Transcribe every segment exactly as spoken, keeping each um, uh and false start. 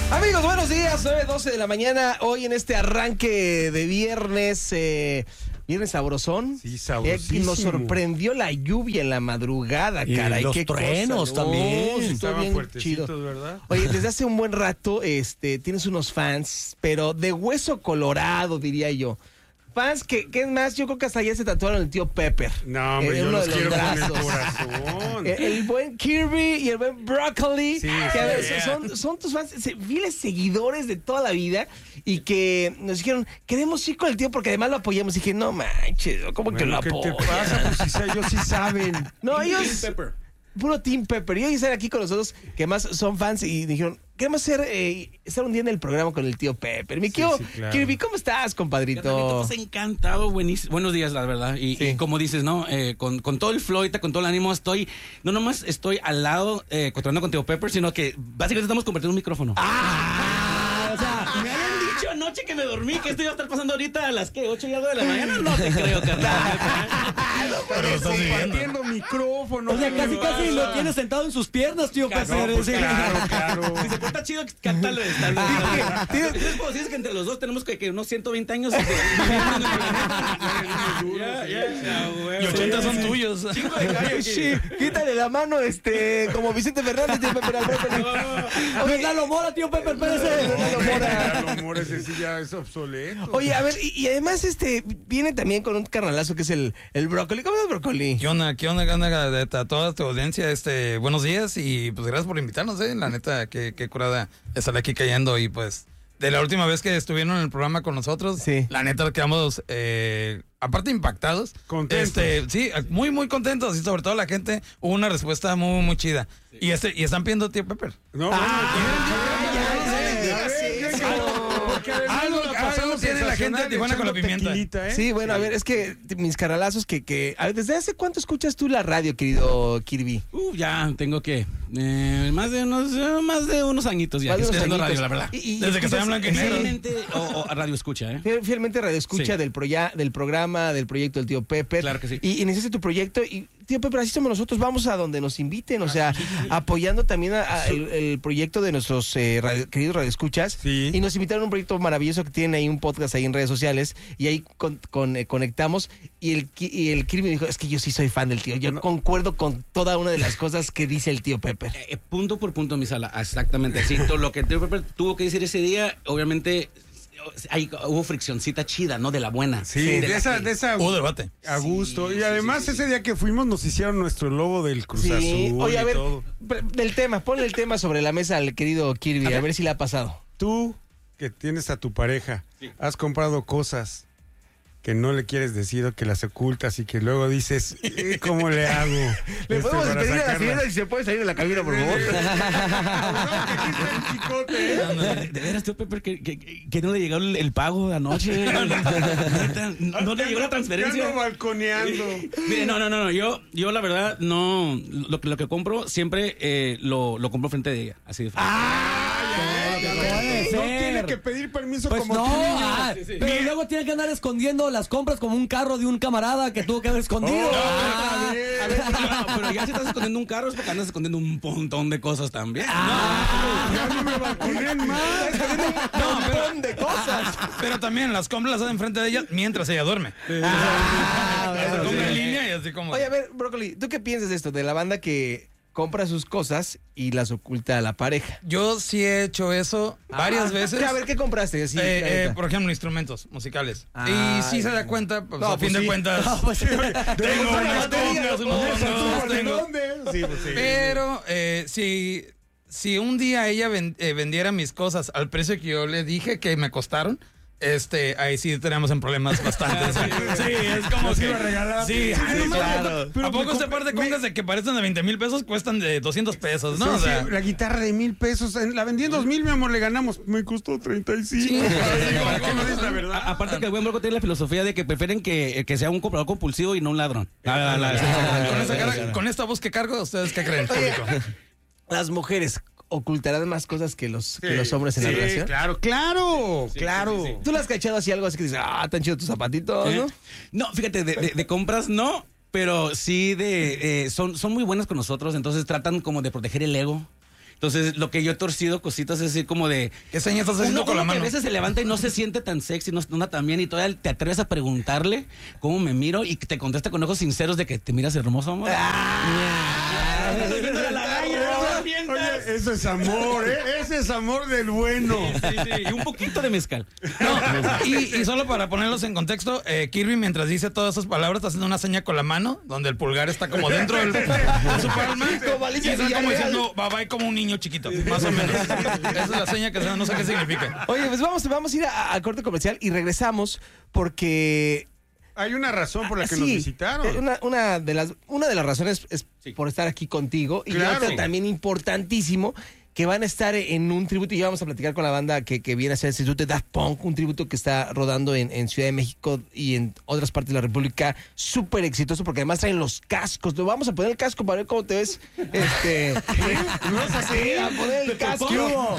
Amigos, buenos días, nueve doce de la mañana, hoy en este arranque de viernes, eh, viernes sabrosón. Sí, sabrosísimo. Eh, nos sorprendió la lluvia en la madrugada, y caray. los qué truenos cosa, también. no, estuvo Estaban bien fuertecitos, chido. ¿verdad? Oye, desde hace un buen rato, este, tienes unos fans, pero de hueso colorado, diría yo. Fans que, que es más, yo creo que hasta ya se tatuaron el tío Pepper. No, hombre, en yo uno los de quiero con el brazos. corazón. El, el buen Kirby y el buen Broccoli, Sí, que a ver, sí. son, son tus fans, se- fieles seguidores de toda la vida y que nos dijeron, queremos ir con el tío porque además lo apoyamos. Y dije, no manches, ¿cómo que lo Bueno, ¿qué apoyan? te pasa? Pues si sa- ellos sí saben. No, ellos, Pepper. puro Team Pepper. Y ellos están aquí con nosotros, que más son fans y dijeron, queremos ser, eh, estar un día en el programa con el tío Pepper. Mi Sí, tío sí, claro. Kirby, ¿cómo estás, compadrito? Carnalito, pues encantado, buenísimo. Buenos días, la verdad. Y, Sí. y como dices, ¿no? Eh, con, con todo el flow, con todo el ánimo, estoy, no nomás estoy al lado, eh, controlando con Tío Pepper, sino que básicamente estamos convirtiendo un micrófono. ¡Ah! O sea, me habían dicho anoche que me dormí, que esto iba a estar pasando ahorita a las, ¿qué? ocho y algo de la mañana. No te creo, carnal. Pero estás compartiendo micrófono. O sea, casi ¿qué casi pasa? lo tienes sentado en sus piernas, tío Casi, Pepper. No, pues Sí. claro, claro. Si se porta chido, cántalo. Tal vez. Tienes como dices que entre los dos tenemos que, que unos ciento veinte años. de- Ya, ya, ya, güey. Y ochenta son tuyos. Cinco de calle aquí. Sí, quítale la mano, este, como Vicente Fernández, tío Pepper al Broccoli. No es Lalo Mora, tío Pepper, espérese. Lalo Mora. Lalo Mora, ese sí ya es obsoleto. Oye, a ver, y, y además este viene también con un carnalazo que es el, el Broccoli. ¿Cómo es Broccoli? ¿Qué onda? ¿Qué onda? ¿Qué onda? De- A toda tu audiencia, este, buenos días y pues gracias por invitarnos, eh. La neta, qué, qué curada estar aquí cayendo y pues de la última vez que estuvieron en el programa con nosotros, Sí. la neta quedamos, eh, aparte impactados. Contentos. Este, sí, muy, muy contentos y sobre todo la gente hubo una respuesta muy, muy chida. Y este, y están pidiendo tío Pepper. No, bueno, porque además Algo- nos la pasamos algo tiene la gente de sensacional Tijuana con la echando pimienta. tequilita, ¿eh? Sí, bueno, a ver, es que mis carnalazos que, que... A ver, ¿desde hace cuánto escuchas tú la radio, querido Kirby? Uh, ya tengo que eh, más de unos eh, más de unos añitos ya Más que de estoy unos haciendo radio, añitos. la verdad. Y- y Desde que escuchas- estaba en blanco y negro. Fielmente o, o radio escucha, ¿eh? Fiel- Fielmente radio escucha Sí. del, proya- del programa, del proyecto del tío Pepper. Claro que sí. Y iniciaste tu proyecto y, tío Pepper, así somos nosotros, vamos a donde nos inviten, o sea, apoyando también a- a el, el proyecto de nuestros eh, radio- queridos radioescuchas. Sí. Y nos invitaron a un proyecto maravilloso que tienen ahí, un podcast ahí en redes sociales, y ahí con- con- eh, conectamos. Y el, Ki- y el Kirby me dijo, es que yo sí soy fan del tío, yo concuerdo con toda una de las cosas que dice el tío Pepper. Eh, punto por punto, mi sala, exactamente así. Todo lo que Tío Pepper tuvo que decir ese día, obviamente, ahí hubo friccioncita chida, ¿no? De la buena. Sí, de de la esa, que- de esa Hubo debate. a gusto. Sí, Y sí, además sí, sí, ese día que fuimos nos hicieron nuestro logo del Cruz Sí, Azul oye, a y ver, todo. pre- del tema, ponle el tema sobre la mesa al querido Kirby, a ver si le ha pasado. Tú, que tienes a tu pareja, has comprado cosas que no le quieres decir o que las ocultas y que luego dices, "Eh, ¿cómo le hago?" Le Este, podemos para pedir a la sacarla. señora si se puede salir de la cabina, por favor. De, de veras, Tío Pepper, que, que, que no le llegó el, el pago de anoche. Neta, no, no le llegó la transferencia. Ya ando balconeando. Mire, no, no, no, no, yo, yo la verdad no, lo, que- lo que compro siempre eh, lo, lo compro frente de ella, así de fácil. Puede No ser. tiene que pedir permiso Pues como no, tu niño. ah, Sí, sí. pero luego tiene que andar escondiendo las compras como un carro de un camarada que tuvo que haber escondido. Oh, Ah, bien. A ver, no, pero ya si estás escondiendo un carro es porque andas escondiendo un montón de cosas también. Ya no me balconeen más. No, pero, de cosas. pero también las compras las hacen frente de ella mientras ella duerme. Ah, Se bueno, compra sí. en línea y así como. Oye, a ver, Broccoli, ¿tú qué piensas de esto? De la banda que compra sus cosas y las oculta a la pareja. Yo sí he hecho eso varias Ah, veces. A ver, ¿qué compraste? Así, Eh, la eh, neta. por ejemplo, instrumentos musicales. Ah, y sí se ya. da cuenta, pues No, a pues fin de sí. cuentas. no, pues, tengo una unas batería, congas, unos bongos, ¿De tengo- dónde? Sí, pues sí. Pero eh, si, si un día ella ven- eh, vendiera mis cosas al precio que yo le dije que me costaron, este, ahí sí tenemos en problemas bastantes. sí, es como Los que... iba a regalar. Sí, Sí, ay, no mames, claro. pero ¿a poco este par de congas de que parecen de veinte mil pesos cuestan de doscientos pesos, no? Sí, O sea, sí, la guitarra de mil pesos, en- la vendí en dos mil, mi amor, le ganamos. Me costó treinta y cinco. ¿Para qué no dices la verdad? A- aparte que el buen Broco tiene la filosofía de que prefieren que, que sea un comprador compulsivo y no un ladrón. Ah, la- con, esa cara- con esta voz que cargo, ¿ustedes qué creen, público? Las mujeres ocultarán más cosas que los, que Sí, los hombres en la sí, relación. claro, claro, claro. sí, sí. ¿Tú le has cachado así algo así que dices, ah, tan chido tus zapatitos, ¿Eh? ¿no? No, fíjate, de, de- de compras no, pero sí de eh, son, son muy buenas con nosotros, entonces tratan como de proteger el ego. Entonces, lo que yo he torcido cositas es así como de... ¿Qué señas estás haciendo Uno, con la uno que mano? a veces se levanta y no se siente tan sexy, no anda tan bien y todavía te atreves a preguntarle cómo me miro y te contesta con ojos sinceros de que te miras hermoso, amor. Oye, eso es amor, ¿eh? Ese es amor del bueno. Sí, sí, y un poquito de mezcal. No, y, y solo para ponerlos en contexto, eh, Kirby mientras dice todas esas palabras está haciendo una seña con la mano, donde el pulgar está como dentro del, de su palma. Como Y Alicia está como Villarreal. diciendo, bye bye como un niño chiquito, más o menos. Esa es la seña que no sé qué significa. Oye, pues vamos, vamos a ir a- al corte comercial y regresamos porque... Hay una razón por la que Sí, nos visitaron. eh, Una, una de las, una de las razones es Sí. por estar aquí contigo. Y Claro. otra también importantísimo, que van a estar en un tributo, y ya vamos a platicar con la banda que, que viene a hacer el tributo de Daft Punk, un tributo que está rodando en, en Ciudad de México y en otras partes de la República, súper exitoso, porque además traen los cascos. Nos vamos a poner el casco para ver cómo te ves. Este, ¿no vas a hacer? A poner el casco.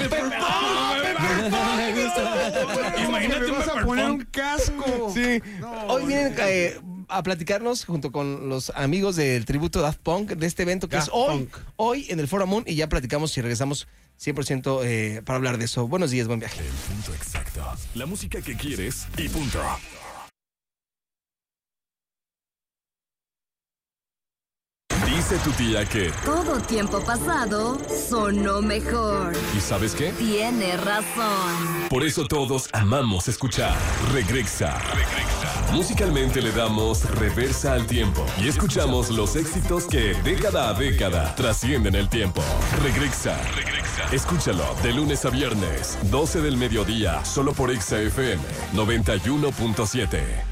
Imagínate Me un vas a Pepper poner Punk. un casco. Sí. No, Hoy vienen oye. eh, a platicarnos junto con los amigos del tributo Daft Punk de este evento que Daft es hoy, Punk. hoy en el Foro Moon, y ya platicamos y regresamos cien por ciento eh, para hablar de eso. Buenos días, buen viaje. El punto exacto. La música que quieres y punto. Dice tu tía que... Todo tiempo pasado sonó mejor. ¿Y sabes qué? Tiene razón. Por eso todos amamos escuchar Regresa. Musicalmente le damos reversa al tiempo y escuchamos los éxitos que década a década trascienden el tiempo. Regresa. Escúchalo de lunes a viernes, doce del mediodía, solo por Exa F M noventa y uno punto siete.